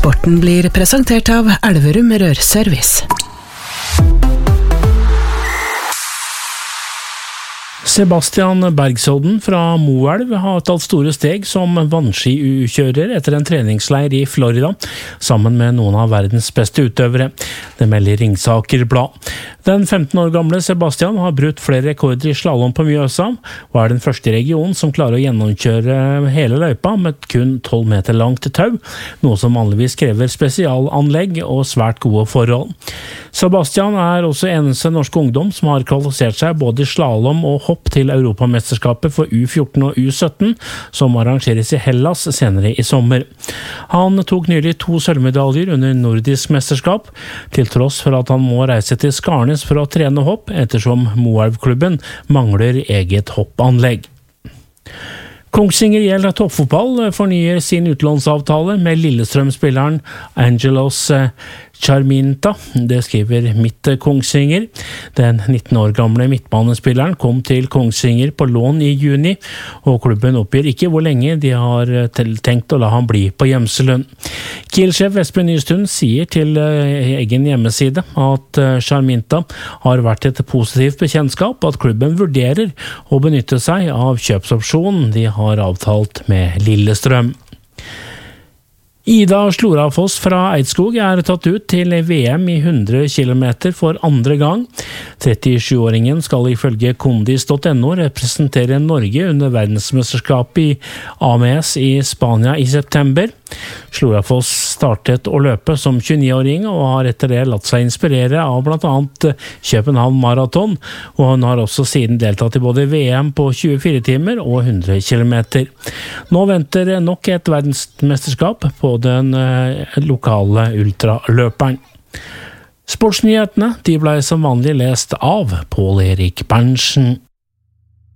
Sporten blir presentert av Elverum Rørservice. Sebastian Bergsodden fra Moelv har tatt store steg som vannski-kjører etter en treningsleir i Florida, sammen med noen av verdens beste utøvere. Det melder Ringsaker Blad. Den 15 år gamle Sebastian har brutt flere rekorder i slalom på Mjøsa, og er den første i regionen som klarer å gjennomkjøre hele løypa med kun 12 meter langt tau, noe som vanligvis krever spesialanlegg og svært gode forhold. Sebastian er også eneste norske ungdom som har kvalifisert seg både i slalom og hopp til Europamesterskapet for U14 og U17, som arrangeres i Hellas senere i sommer. Han tok nylig 2 sølvmedaljer under nordisk mesterskap, til tross for at han må reise til Skarnes for å trene hopp, ettersom Moelv-klubben mangler eget hoppanlegg. Kongsvinger IL toppfotball fornyer sin utlånsavtale med Lillestrøm-spilleren Angelos Charminta. Det skriver Midt Kongsvinger. Den 19 år gamle midtbanespilleren kom til Kongsvinger på lån i juni, og klubben oppgir ikke hvor lenge de har tenkt å la han bli på Gjemselund. Kiel-sjef Espen Nystuen sier til egen hjemmeside at Charminta har vært et positivt bekjentskap, at klubben vurderer å benytte seg av kjøpsopsjonen de har avtalt med Lillestrøm. Ida Slorafoss fra Eidskog er tatt ut til VM i 100 km for andre gang. 37-åringen skal ifølge kondis.no representere Norge under verdensmesterskapet i AMS i Spania i september. Slorafoss startet å løpe som 29-åring og har etter det latt seg inspirere av blant annet København Marathon, og hun har også siden deltatt i både VM på 24 timer og 100 km. Nå venter nok et verdensmesterskap på den lokale ultraløperen. Sportsnyhetene de ble som vanlig lest av Pål Erik Berntsen.